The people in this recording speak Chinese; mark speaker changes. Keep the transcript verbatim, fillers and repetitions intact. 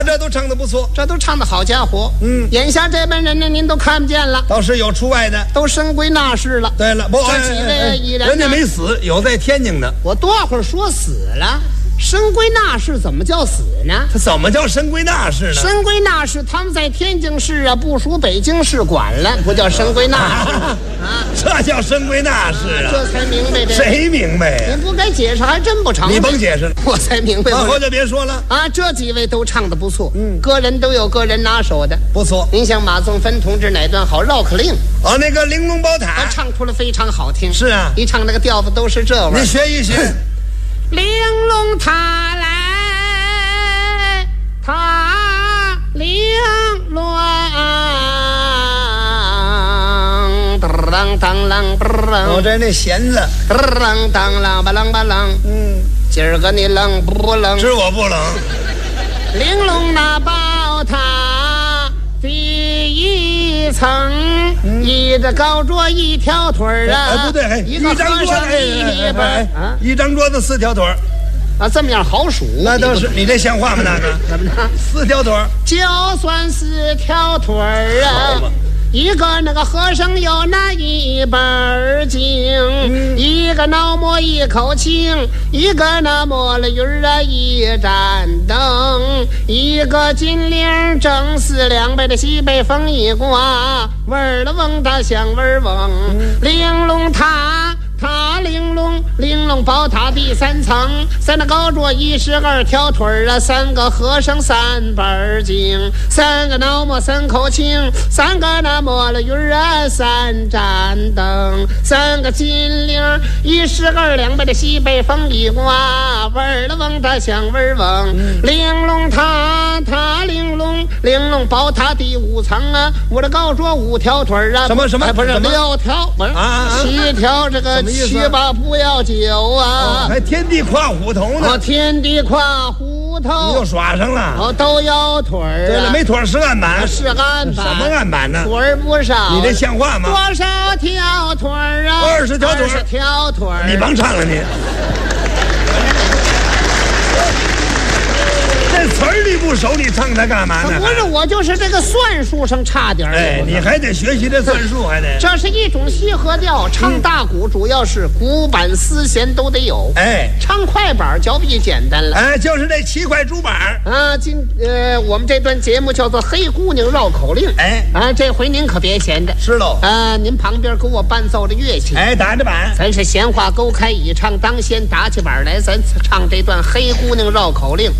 Speaker 1: 这都唱得不错，
Speaker 2: 这都唱的好家伙。
Speaker 1: 嗯，
Speaker 2: 眼下这帮人呢，您都看不见了，
Speaker 1: 倒是有出外的，
Speaker 2: 都升归纳士了。
Speaker 1: 对了，不，
Speaker 2: 这几位艺人呢
Speaker 1: 人家没死，有在天津的。
Speaker 2: 我多会儿说死了，升归纳士怎么叫死呢？
Speaker 1: 他怎么叫升归纳士呢？
Speaker 2: 升归纳士，他们在天津市啊，部属北京市管了，不叫升归纳士啊，
Speaker 1: 这叫升归纳士啊！
Speaker 2: 这才明白这。
Speaker 1: 谁明白呀？
Speaker 2: 你不该解释，还真不成。
Speaker 1: 你甭解释了，
Speaker 2: 我才明白。
Speaker 1: 往后就别说了
Speaker 2: 啊！这几位都唱得不错，
Speaker 1: 嗯，
Speaker 2: 个人都有个人拿手的，
Speaker 1: 不错。
Speaker 2: 您像马宗芬同志哪段好？绕口令
Speaker 1: 哦，那个玲珑宝塔，
Speaker 2: 他唱出了非常好听。
Speaker 1: 是啊，
Speaker 2: 一唱那个调子都是这味儿。
Speaker 1: 你学一学。
Speaker 2: 玲珑塔来，塔玲珑，当当啷当，
Speaker 1: 我这那弦子，
Speaker 2: 当当啷吧啷吧啷，
Speaker 1: 嗯，
Speaker 2: 今儿个你冷不冷？
Speaker 1: 知我不冷。
Speaker 2: 玲珑那宝塔第一层，嗯、一的高桌一条腿儿啊，
Speaker 1: 哎不对，哎，
Speaker 2: 一个
Speaker 1: 张桌子
Speaker 2: 一本啊，
Speaker 1: 一张桌子四条腿儿。
Speaker 2: 啊，这么样好数？
Speaker 1: 那倒是，你这像话吗？那个
Speaker 2: 怎么着？
Speaker 1: 四条腿儿，
Speaker 2: 就算四条腿儿啊。一个那个和尚有那一本经，嗯、一个脑摸一口清，一个那摸了鱼儿啊一盏灯，一个金铃正四两杯的西北风一刮，味儿了嗡它响味儿嗡，玲珑塔。塔玲珑，玲珑宝塔第三层，三个高桌一十二条腿儿啊，三个和尚三本经，三个脑摸三口清，三个那摸了鱼儿啊三盏灯，三个金铃一十二两杯的西北风一刮，味儿了嗡它响味儿嗡，玲珑塔塔玲珑，玲珑宝塔第五层啊，我的高桌五条腿儿啊，
Speaker 1: 什么什么、哎、
Speaker 2: 不是六条，不是啊七条这个。七八不要酒啊、
Speaker 1: 哦！还天地跨虎头呢！
Speaker 2: 哦，天地跨虎头，
Speaker 1: 你又耍上了！
Speaker 2: 哦，都有腿儿、啊。
Speaker 1: 对了，没腿儿是案板，
Speaker 2: 是案板。
Speaker 1: 什么案板呢？
Speaker 2: 腿儿不少。
Speaker 1: 你这像话吗？
Speaker 2: 多少条腿儿啊？
Speaker 1: 二十条腿儿。
Speaker 2: 二十条腿儿。
Speaker 1: 你甭唱了你。这词儿你不熟，你唱它干嘛呢？
Speaker 2: 不是，我就是这个算术上差点儿。
Speaker 1: 哎，你还得学习这算术，还得。
Speaker 2: 这是一种西河调，唱大鼓主要是鼓板丝弦都得有。
Speaker 1: 哎，
Speaker 2: 唱快板就比简单了。
Speaker 1: 哎，就是这七块竹板
Speaker 2: 啊。今呃，我们这段节目叫做《黑姑娘绕口令》。
Speaker 1: 哎，
Speaker 2: 啊，这回您可别闲着。
Speaker 1: 是喽。
Speaker 2: 啊，您旁边给我伴奏着乐器。
Speaker 1: 哎，打着板。
Speaker 2: 咱是闲话勾开，以唱当先，打起板来，咱唱这段《黑姑娘绕口令》。